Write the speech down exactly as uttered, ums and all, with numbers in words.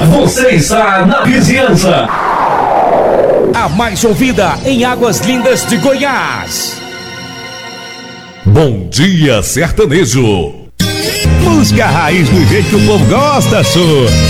Você está na vizinhança. A mais ouvida em Águas Lindas de Goiás. Bom dia, sertanejo. Música raiz do jeito que o povo gosta, sua.